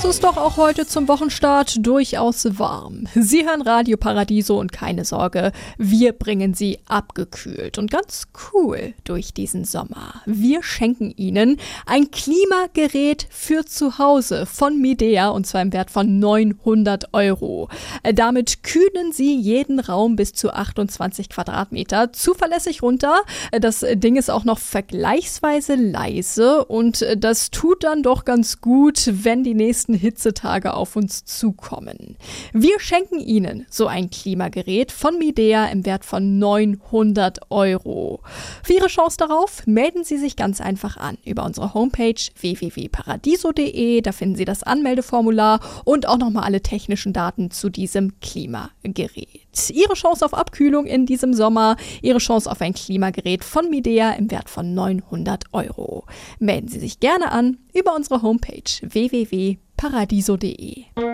es ist doch auch heute zum Wochenstart durchaus warm. Sie hören Radio Paradiso und keine Sorge, wir bringen Sie abgekühlt und ganz cool durch diesen Sommer. Wir schenken Ihnen ein Klimagerät für zu Hause von Midea und zwar im Wert von 900 €. Damit kühlen Sie jeden Raum bis zu 28 Quadratmeter zuverlässig runter. Das Ding ist auch noch vergleichsweise leise und das tut dann doch ganz gut, wenn die nächsten Hitzetage auf uns zukommen. Wir schenken Ihnen so ein Klimagerät von Midea im Wert von 900 €. Für Ihre Chance darauf melden Sie sich ganz einfach an über unsere Homepage www.paradiso.de. Da finden Sie das Anmeldeformular und auch nochmal alle technischen Daten zu diesem Klimagerät. Ihre Chance auf Abkühlung in diesem Sommer, Ihre Chance auf ein Klimagerät von Midea im Wert von 900 €. Melden Sie sich gerne an über unsere Homepage www.paradiso.de.